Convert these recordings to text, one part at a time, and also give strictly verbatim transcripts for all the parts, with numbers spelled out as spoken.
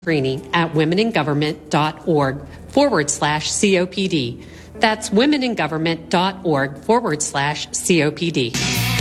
screening at womeningovernment.org forward slash COPD. That's womeningovernment.org forward slash COPD.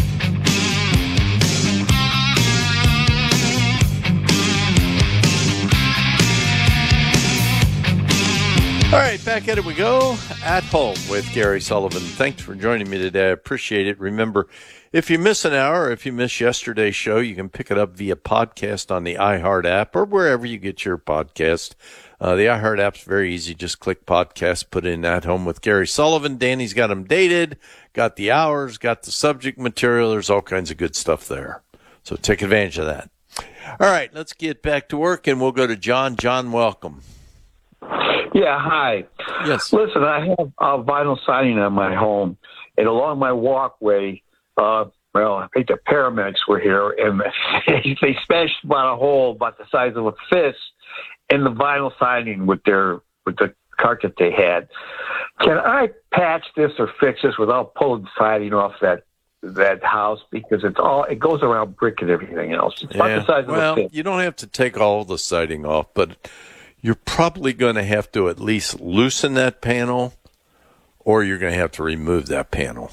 All right, back at it we go. At Home with Gary Sullivan. Thanks for joining me today. I appreciate it. Remember, if you miss an hour, or if you miss yesterday's show, you can pick it up via podcast on the iHeart app or wherever you get your podcast. Uh, the iHeart app's very easy. Just click podcast, put in At Home with Gary Sullivan. Danny's got them dated, got the hours, got the subject material. There's all kinds of good stuff there. So take advantage of that. All right, let's get back to work, and we'll go to John. John, welcome. Yeah, hi. Yes. Listen, I have a vinyl siding on my home, and along my walkway, uh, well, I think the paramedics were here, and they, they smashed about a hole about the size of a fist in the vinyl siding with their with the cart that they had. Can I patch this or fix this without pulling the siding off that that house, because it's all it goes around brick and everything else? It's yeah. about the size well, of a fist. You don't have to take all the siding off, but you're probably going to have to at least loosen that panel, or you're going to have to remove that panel.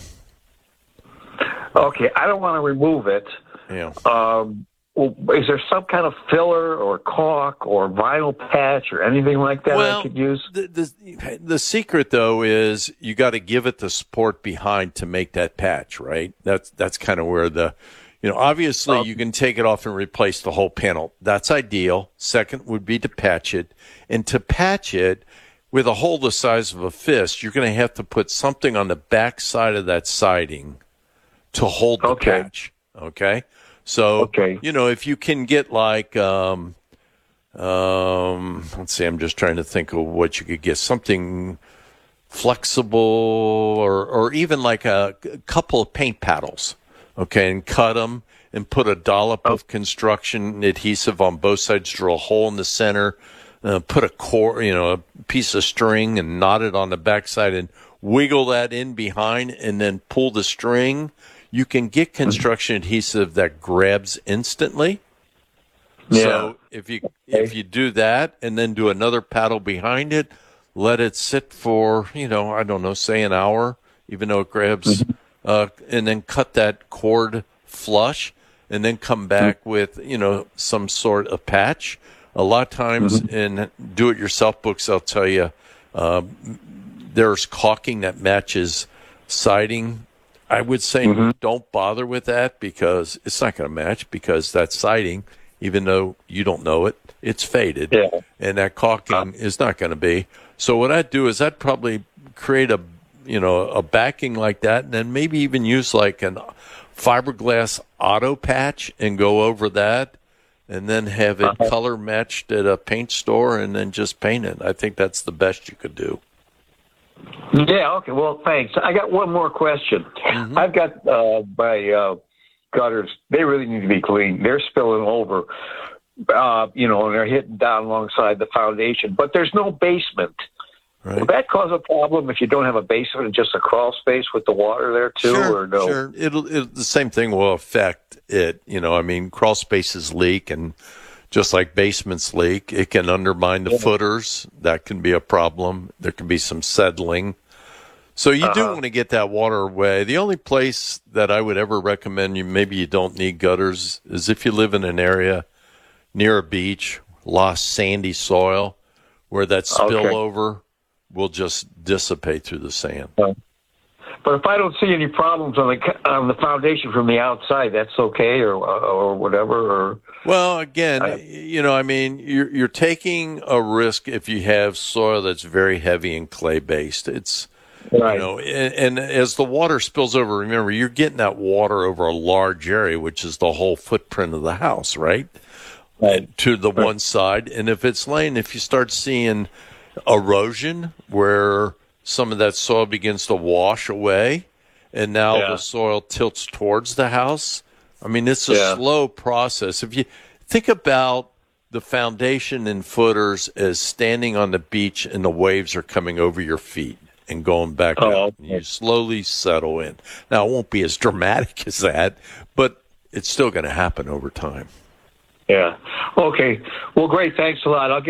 Okay, I don't want to remove it. Yeah. Um, well, is there some kind of filler or caulk or vinyl patch or anything like that well, I could use? The, the, the secret, though, is you got to give it the support behind to make that patch, right? That's that's kind of where the, you know, obviously okay. you can take it off and replace the whole panel. That's ideal. Second would be to patch it. And to patch it with a hole the size of a fist, you're going to have to put something on the back side of that siding to hold the okay. patch. Okay? So, okay. you know, if you can get like, um, um, let's see, I'm just trying to think of what you could get. Something flexible, or, or even like a, a couple of paint paddles, okay, and cut them and put a dollop oh. of construction adhesive on both sides, drill a hole in the center, uh, put a core, you know, a piece of string and knot it on the backside and wiggle that in behind and then pull the string. You can get construction adhesive that grabs instantly. Yeah. So if you if you do that and then do another paddle behind it, let it sit for, you know, I don't know, say an hour, even though it grabs, mm-hmm. uh, and then cut that cord flush and then come back mm-hmm. with, you know, some sort of patch. A lot of times mm-hmm. in do-it-yourself books, they'll tell you uh, there's caulking that matches siding. I would say mm-hmm. don't bother with that, because it's not going to match, because that siding, even though you don't know it, it's faded. Yeah. And that caulking uh, is not going to be. So what I'd do is I'd probably create a, you know, a backing like that, and then maybe even use like an fiberglass auto patch and go over that, and then have it uh-huh. color matched at a paint store and then just paint it. I think that's the best you could do. Yeah, okay. Well, thanks. I got one more question. Mm-hmm. I've got uh, my uh, gutters. They really need to be cleaned. They're spilling over, uh, you know, and they're hitting down alongside the foundation. But there's no basement. Right. Will that cause a problem if you don't have a basement and just a crawl space with the water there too, sure, or no? Sure, it'll, it'll the same thing will affect it. You know, I mean, crawl spaces leak, and just like basements leak, it can undermine the yeah. footers. That can be a problem. There can be some settling. So you uh-huh. do want to get that water away. The only place that I would ever recommend you, maybe you don't need gutters, is if you live in an area near a beach, lost sandy soil, where that spillover okay. will just dissipate through the sand. Uh, but if I don't see any problems on the on the foundation from the outside, that's okay, or or whatever. Or well, again, I, you know, I mean, you're you're taking a risk if you have soil that's very heavy and clay based. It's right. You know, and, and as the water spills over, remember, you're getting that water over a large area, which is the whole footprint of the house, right? Right. To the right. one side, and if it's laying, if you start seeing erosion where some of that soil begins to wash away, and now yeah. the soil tilts towards the house. I mean, it's a yeah. slow process. If you think about the foundation and footers as standing on the beach and the waves are coming over your feet and going back oh, out, okay. you slowly settle in. Now, it won't be as dramatic as that, but it's still going to happen over time. Yeah. Okay. Well, great. Thanks a lot. I'll get